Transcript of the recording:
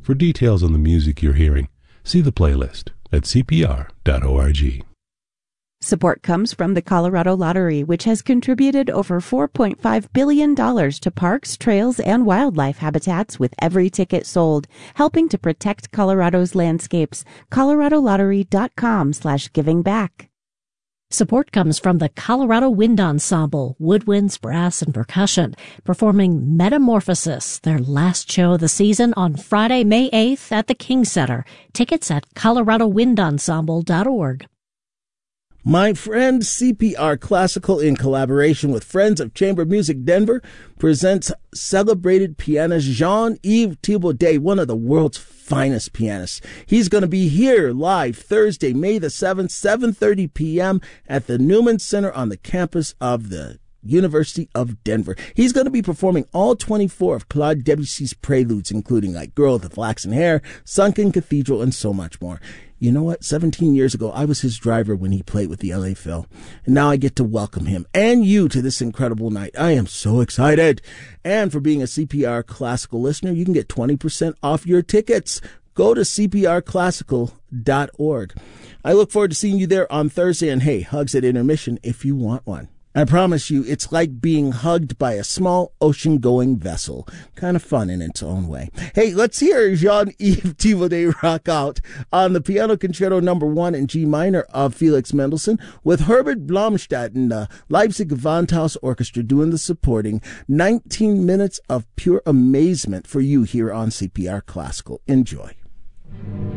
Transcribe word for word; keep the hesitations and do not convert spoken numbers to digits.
For details on the music you're hearing, see the playlist at c p r dot org. Support comes from the Colorado Lottery, which has contributed over four point five billion dollars to parks, trails, and wildlife habitats with every ticket sold, helping to protect Colorado's landscapes. colorado lottery dot com slash giving back. Support comes from the Colorado Wind Ensemble, woodwinds, brass, and percussion, performing Metamorphosis, their last show of the season on Friday, May eighth at the King Center. Tickets at colorado wind ensemble dot org. My friend C P R Classical, in collaboration with Friends of Chamber Music Denver, presents celebrated pianist Jean-Yves Thibaudet, one of the world's finest pianists. He's going to be here live Thursday, May the seventh, seven thirty p.m. at the Newman Center on the campus of the University of Denver. He's going to be performing all twenty-four of Claude Debussy's preludes, including like Girl with the Flaxen Hair, Sunken Cathedral, and so much more. You know what? seventeen years ago, I was his driver when he played with the L A Phil. And now I get to welcome him and you to this incredible night. I am so excited. And for being a C P R Classical listener, you can get twenty percent off your tickets. Go to c p r classical dot org. I look forward to seeing you there on Thursday. And hey, hugs at intermission if you want one. I promise you, it's like being hugged by a small ocean-going vessel. Kind of fun in its own way. Hey, let's hear Jean-Yves Thibaudet rock out on the Piano Concerto number one in G minor of Felix Mendelssohn, with Herbert Blomstedt and the Leipzig Gewandhaus Orchestra doing the supporting. nineteen minutes of pure amazement for you here on C P R Classical. Enjoy.